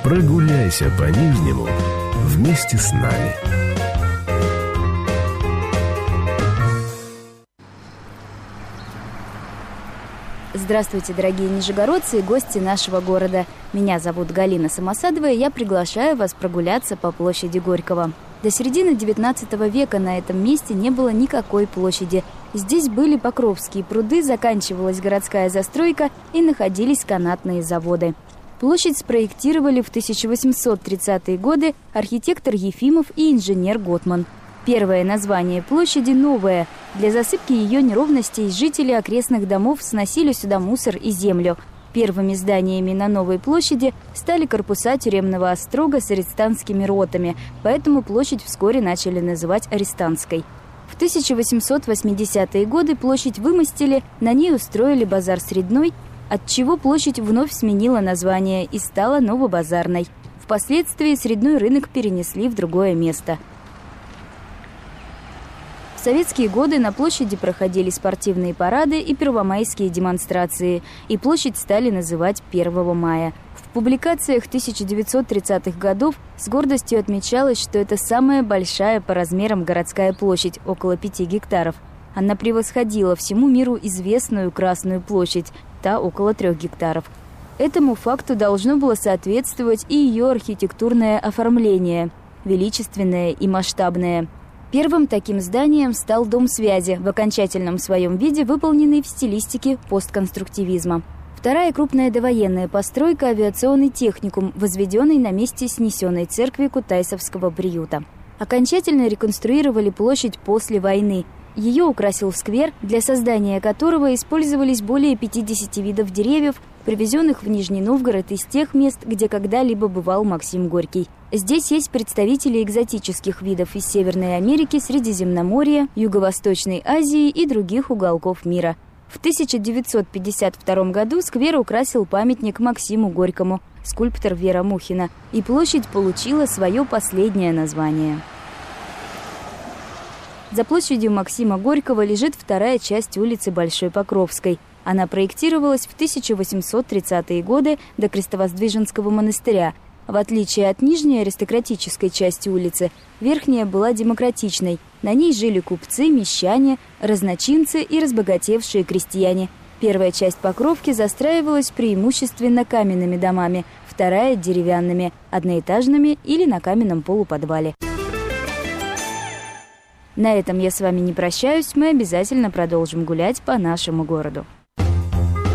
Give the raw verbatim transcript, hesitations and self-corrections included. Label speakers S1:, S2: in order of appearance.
S1: Прогуляйся по Нижнему вместе с нами.
S2: Здравствуйте, дорогие нижегородцы и гости нашего города. Меня зовут Галина Самосадова, и я приглашаю вас прогуляться по площади Горького. До середины девятнадцатого века на этом месте не было никакой площади. Здесь были Покровские пруды, заканчивалась городская застройка и находились канатные заводы. Площадь спроектировали в тысяча восемьсот тридцатые годы архитектор Ефимов и инженер Готман. Первое название площади новое. Для засыпки ее неровностей жители окрестных домов сносили сюда мусор и землю. Первыми зданиями на новой площади стали корпуса тюремного острога с арестантскими ротами, поэтому площадь вскоре начали называть Арестантской. В тысяча восемьсот восьмидесятые годы площадь вымостили, на ней устроили базар Средной, отчего площадь вновь сменила название и стала Новобазарной. Впоследствии Средной рынок перенесли в другое место. В советские годы на площади проходили спортивные парады и первомайские демонстрации, и площадь стали называть первого мая. В публикациях тысяча девятьсот тридцатых годов с гордостью отмечалось, что это самая большая по размерам городская площадь, около пяти гектаров. Она превосходила всему миру известную Красную площадь, та около трех гектаров. Этому факту должно было соответствовать и ее архитектурное оформление, величественное и масштабное. Первым таким зданием стал Дом связи, в окончательном своем виде выполненный в стилистике постконструктивизма. Вторая крупная довоенная постройка – авиационный техникум, возведенный на месте снесенной церкви Кутайсовского приюта. Окончательно реконструировали площадь после войны. Ее украсил сквер, для создания которого использовались более пятидесяти видов деревьев, привезенных в Нижний Новгород из тех мест, где когда-либо бывал Максим Горький. Здесь есть представители экзотических видов из Северной Америки, Средиземноморья, Юго-Восточной Азии и других уголков мира. В тысяча девятьсот пятьдесят втором году сквер украсил памятник Максиму Горькому, скульптор Вера Мухина, и площадь получила свое последнее название. За площадью Максима Горького лежит вторая часть улицы Большой Покровской. Она проектировалась в тысяча восемьсот тридцатые годы до Крестовоздвиженского монастыря. В отличие от нижней аристократической части улицы, верхняя была демократичной. На ней жили купцы, мещане, разночинцы и разбогатевшие крестьяне. Первая часть Покровки застраивалась преимущественно каменными домами, вторая – деревянными, одноэтажными или на каменном полуподвале. На этом я с вами не прощаюсь, мы обязательно продолжим гулять по нашему городу.